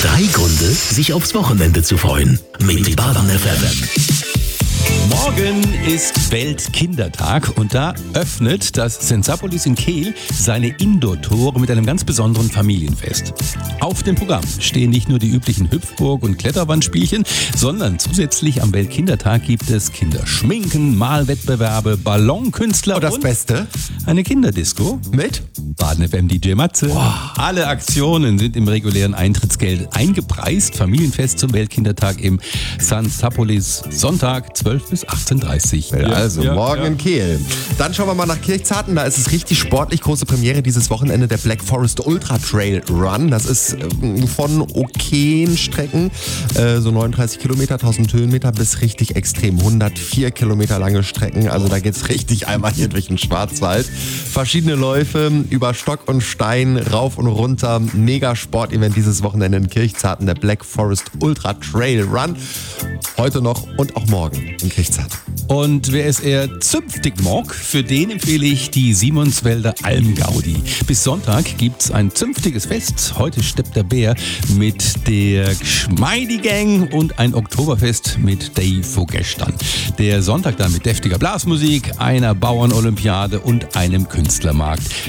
3 Gründe, sich aufs Wochenende zu freuen. Mit Baden FM. Morgen ist Weltkindertag und da öffnet das Sensapolis in Kehl seine Indoor-Tore mit einem ganz besonderen Familienfest. Auf dem Programm stehen nicht nur die üblichen Hüpfburg- und Kletterwandspielchen, sondern zusätzlich am Weltkindertag gibt es Kinderschminken, Malwettbewerbe, Ballonkünstler Und das Beste? eine Kinderdisco Mit? Baden FM DJ Matze. Alle Aktionen sind im regulären Eintrittsgeld eingepreist. Familienfest zum Weltkindertag im Sensapolis Sonntag 12 bis 18:30 Uhr. Also morgen in Kehl. Dann schauen wir mal nach Kirchzarten. Da ist es richtig sportlich. Große Premiere dieses Wochenende, der Black Forest Ultra Trail Run. Das ist von okayen Strecken, so 39 Kilometer, 1000 Höhenmeter, bis richtig extrem 104 Kilometer lange Strecken. Also da geht's richtig einmal hier durch den Schwarzwald. Verschiedene Läufe über Stock und Stein, rauf und runter. Mega Sportevent dieses Wochenende in Kirchzarten, der Black Forest Ultra Trail Run. Heute noch und auch morgen in Kirchzarten. Und wer es eher zünftig mag, für den empfehle ich die Simonswälder Almgaudi. Bis Sonntag gibt's ein zünftiges Fest. Heute steppt der Bär mit der Gschmeidi Gang und ein Oktoberfest mit Dave Vogestern. Der Sonntag dann mit deftiger Blasmusik, einer Bauernolympiade und einem Künstlermarkt.